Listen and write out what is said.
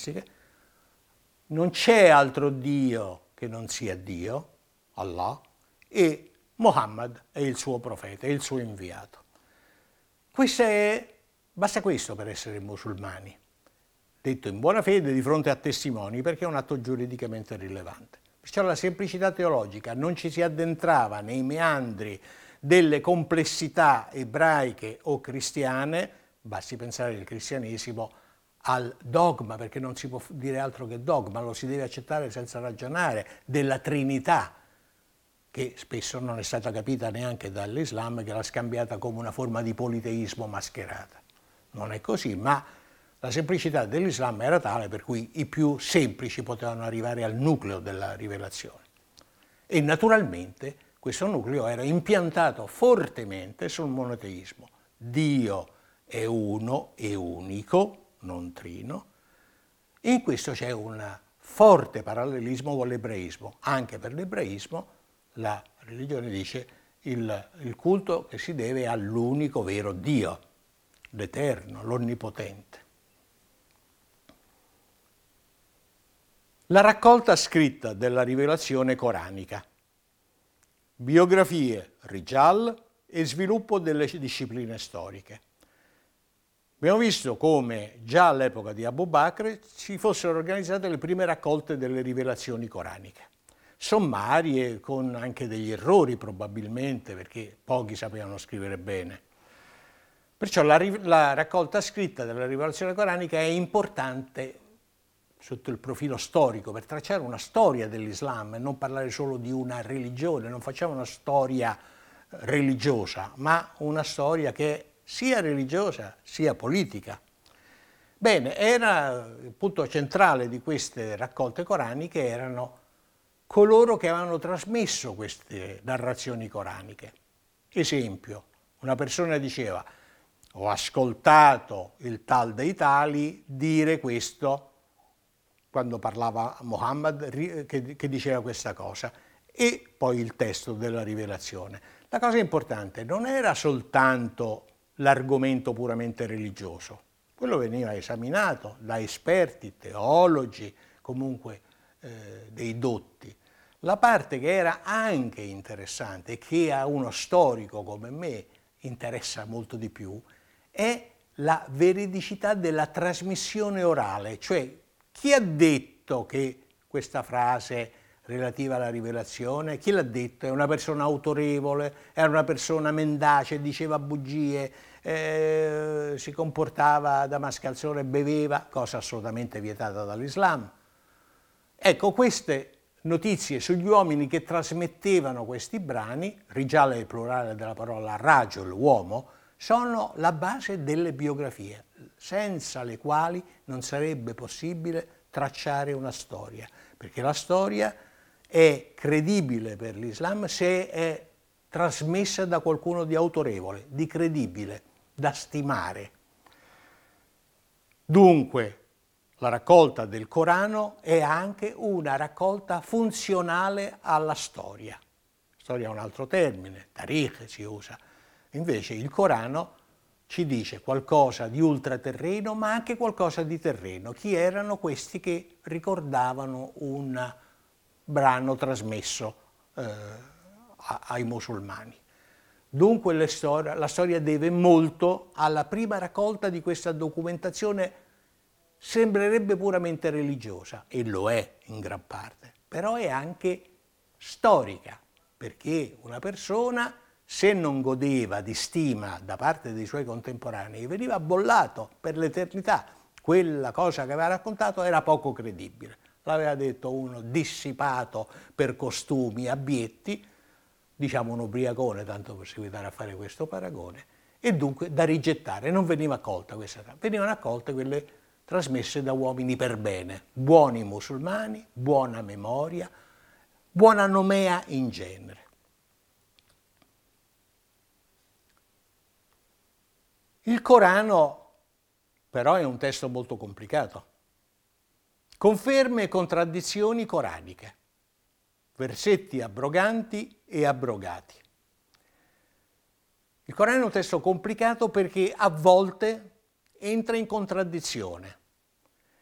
monoteistiche, non c'è altro Dio che non sia Dio, Allah, e Muhammad è il suo profeta, è il suo inviato. Basta questo per essere musulmani, detto in buona fede di fronte a testimoni, perché è un atto giuridicamente rilevante. Perciò la semplicità teologica non ci si addentrava nei meandri delle complessità ebraiche o cristiane, basti pensare il cristianesimo al dogma, perché non si può dire altro che dogma, lo si deve accettare senza ragionare, della Trinità, che spesso non è stata capita neanche dall'Islam, che l'ha scambiata come una forma di politeismo mascherata. Non è così, ma la semplicità dell'Islam era tale per cui i più semplici potevano arrivare al nucleo della rivelazione. E naturalmente questo nucleo era impiantato fortemente sul monoteismo. Dio è uno e unico, non trino. In questo c'è un forte parallelismo con l'ebraismo. Anche per l'ebraismo la religione dice il culto che si deve all'unico vero Dio, l'Eterno, l'Onnipotente. La raccolta scritta della rivelazione coranica, biografie, rijal e sviluppo delle discipline storiche. Abbiamo visto come già all'epoca di Abu Bakr si fossero organizzate le prime raccolte delle rivelazioni coraniche, sommarie con anche degli errori probabilmente perché pochi sapevano scrivere bene. Perciò la raccolta scritta della rivelazione coranica è importante sotto il profilo storico, per tracciare una storia dell'Islam e non parlare solo di una religione, non facciamo una storia religiosa, ma una storia che è sia religiosa sia politica. Bene, il punto centrale di queste raccolte coraniche erano coloro che avevano trasmesso queste narrazioni coraniche. Esempio, una persona diceva: ho ascoltato il tal dei tali dire questo, quando parlava Muhammad, che diceva questa cosa, e poi il testo della rivelazione. La cosa importante non era soltanto l'argomento puramente religioso, quello veniva esaminato da esperti, teologi, comunque dei dotti. La parte che era anche interessante e che a uno storico come me interessa molto di più è la veridicità della trasmissione orale, cioè chi ha detto che questa frase relativa alla rivelazione, chi l'ha detto? È una persona autorevole, era una persona mendace, diceva bugie, si comportava da mascalzone, beveva, cosa assolutamente vietata dall'Islam. Ecco, queste notizie sugli uomini che trasmettevano questi brani, rijal è il plurale della parola rajul, uomo, sono la base delle biografie, senza le quali non sarebbe possibile tracciare una storia, perché la storia è credibile per l'Islam se è trasmessa da qualcuno di autorevole, di credibile, da stimare. Dunque, la raccolta del Corano è anche una raccolta funzionale alla storia. Storia è un altro termine, tarikh si usa. Invece il Corano ci dice qualcosa di ultraterreno, ma anche qualcosa di terreno. Chi erano questi che ricordavano un brano trasmesso ai musulmani? Dunque la storia deve molto alla prima raccolta di questa documentazione, sembrerebbe puramente religiosa, e lo è in gran parte, però è anche storica, perché una persona, se non godeva di stima da parte dei suoi contemporanei, veniva bollato per l'eternità. Quella cosa che aveva raccontato era poco credibile. L'aveva detto uno dissipato per costumi abietti, diciamo un ubriacone, tanto per seguitare a fare questo paragone, e dunque da rigettare. Non veniva accolta questa, venivano accolte quelle trasmesse da uomini per bene, buoni musulmani, buona memoria, buona nomea in genere. Il Corano però è un testo molto complicato. Conferme e contraddizioni coraniche, versetti abroganti e abrogati. Il Corano è un testo complicato perché a volte entra in contraddizione.